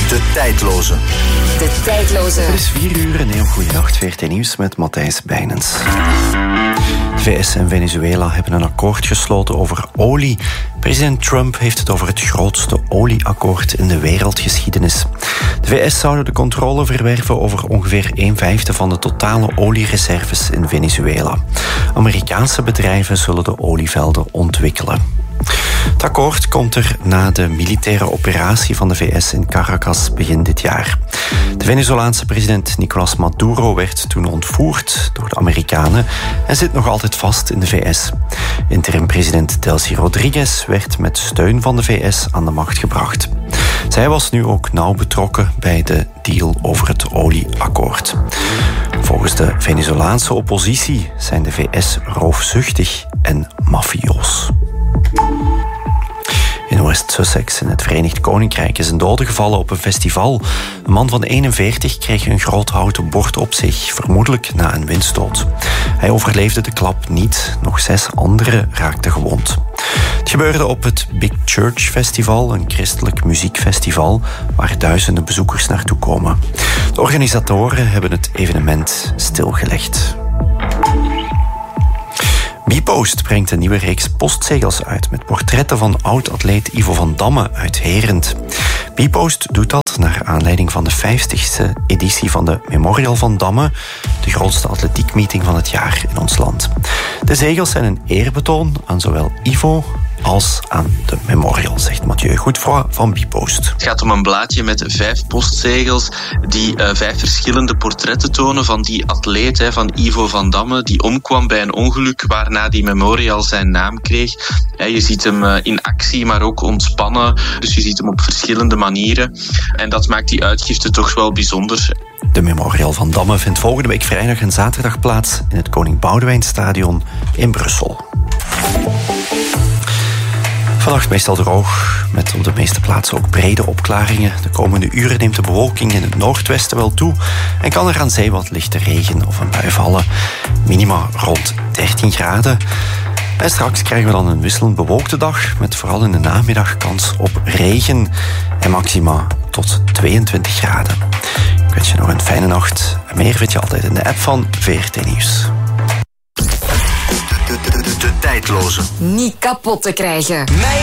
De tijdloze. De tijdloze. Het is 4 uur. Een heel goede nacht. VRT Nieuws met Matthijs Bijnens. De VS en Venezuela hebben een akkoord gesloten over olie. President Trump heeft het over het grootste olieakkoord in de wereldgeschiedenis. De VS zouden de controle verwerven over ongeveer 1/5 van de totale oliereserves in Venezuela. Amerikaanse bedrijven zullen de olievelden ontwikkelen. Het akkoord komt er na de militaire operatie van de VS in Caracas begin dit jaar. De Venezolaanse president Nicolás Maduro werd toen ontvoerd door de Amerikanen en zit nog altijd vast in de VS. Interim-president Delcy Rodriguez werd met steun van de VS aan de macht gebracht. Zij was nu ook nauw betrokken bij de deal over het olieakkoord. Volgens de Venezolaanse oppositie zijn de VS roofzuchtig en mafioos. In West Sussex in het Verenigd Koninkrijk is een dode gevallen op een festival. Een man van 41 kreeg een groot houten bord op zich, vermoedelijk na een windstoot. Hij overleefde de klap niet, nog 6 anderen raakten gewond. Het gebeurde op het Big Church Festival, een christelijk muziekfestival waar duizenden bezoekers naartoe komen. De organisatoren hebben het evenement stilgelegd. Bpost brengt een nieuwe reeks postzegels uit met portretten van oud-atleet Ivo van Damme uit Herent. Bpost doet dat naar aanleiding van de 50ste editie van de Memorial van Damme, de grootste atletiekmeeting van het jaar in ons land. De zegels zijn een eerbetoon aan zowel Ivo als aan de Memorial, zegt Mathieu Goedfroy van Bpost. Het gaat om een blaadje met 5 postzegels die 5 verschillende portretten tonen van die atleet, van Ivo van Damme, die omkwam bij een ongeluk waarna die Memorial zijn naam kreeg. Je ziet hem in actie, maar ook ontspannen. Dus je ziet hem op verschillende manieren. En dat maakt die uitgifte toch wel bijzonder. De Memorial van Damme vindt volgende week vrijdag en zaterdag plaats in het Koning Boudewijnstadion in Brussel. Vannacht meestal droog, met op de meeste plaatsen ook brede opklaringen. De komende uren neemt de bewolking in het noordwesten wel toe en kan er aan zee wat lichte regen of een bui vallen. Minima rond 13 graden. En straks krijgen we dan een wisselend bewolkte dag, met vooral in de namiddag kans op regen en maxima tot 22 graden. Ik wens je nog een fijne nacht. En meer vind je altijd in de app van VRT Nieuws. De tijdloze. Niet kapot te krijgen.